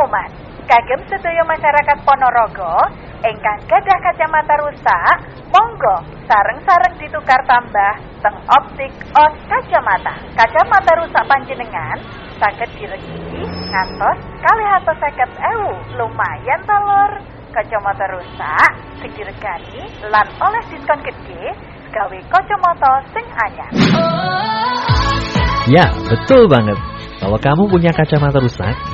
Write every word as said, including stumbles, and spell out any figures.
pengumuman kagem sedaya masyarakat Ponorogo ingkang gadah kacamata rusak, monggo sareng-sareng ditukar tambah teng optik os kacamata. Kacamata rusak panjenengan saged diregi ngantos kalih atus seket ewu. Lumayan ta Lur. Kacamata rusak sing diregani lan oleh diskon gede gawe kacamata sing anyar. Ya, betul banget. Kalau kamu punya kacamata rusak,